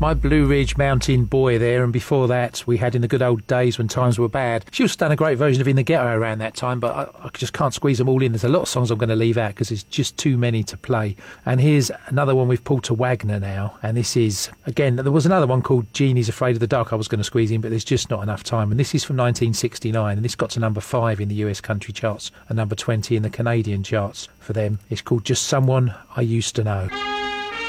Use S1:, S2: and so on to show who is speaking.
S1: My Blue Ridge Mountain Boy there, and before that we had In the Good Old Days When Times Were Bad. She also done a great version of In the Ghetto around that time, but I just can't squeeze them all in. There's a lot of songs I'm going to leave out because there's just too many to play. And here's another one with Porter Wagner now, and this is, again, there was another one called Jeannie's Afraid of the Dark I was going to squeeze in, but there's just not enough time. And this is from 1969, and this got to number 5 in the US country charts and number 20 in the Canadian charts for them. It's called Just Someone I Used to Know.